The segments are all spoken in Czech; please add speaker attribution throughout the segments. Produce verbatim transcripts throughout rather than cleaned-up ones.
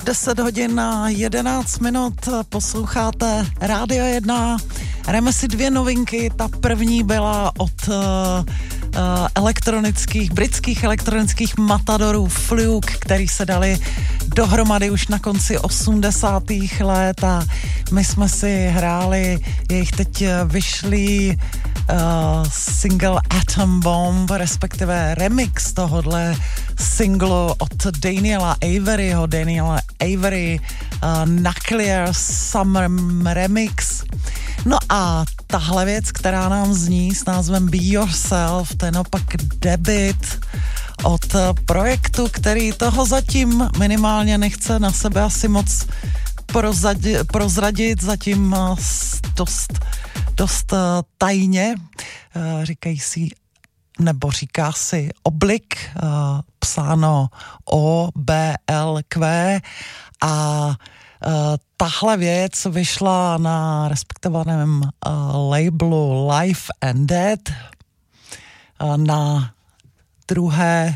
Speaker 1: deset hodin na jedenáct minut, posloucháte Rádio jedna. Jdeme si dvě novinky, ta první byla od uh, uh, elektronických, britských elektronických matadorů Fluke, který se dali dohromady už na konci osmdesátých let a my jsme si hráli jejich teď vyšlý uh, single Atom Bomb, respektive remix tohodle singlu od Daniela Averyho, Daniela Avery, uh, Nuclear Summer Remix. No a tahle věc, která nám zní s názvem Be Yourself, ten opak debut od projektu, který toho zatím minimálně nechce na sebe asi moc prozadit, prozradit, zatím dost, dost tajně, říkají si, nebo říká si Oblik, psáno O B L Q a Uh, tahle věc vyšla na respektovaném uh, labelu Life and Dead uh, na druhé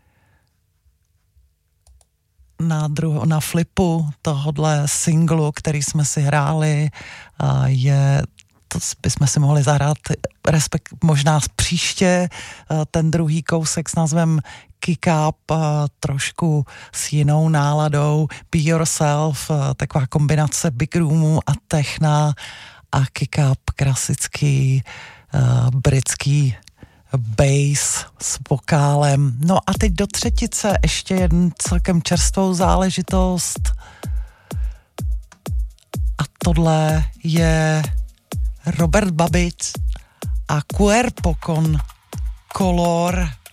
Speaker 1: na, druho, na flipu tohodle singlu, který jsme si hráli, uh, je to bychom si mohli zahrát respekt, možná příště uh, ten druhý kousek s názvem Kick Up, uh, trošku s jinou náladou, Be Yourself, uh, taková kombinace big roomu a techna a Kick Up, klasický uh, britský bass s vokálem. No a teď do třetice ještě jednu celkem čerstvou záležitost a tohle je Robert Babbitt a Cuerpo con Color.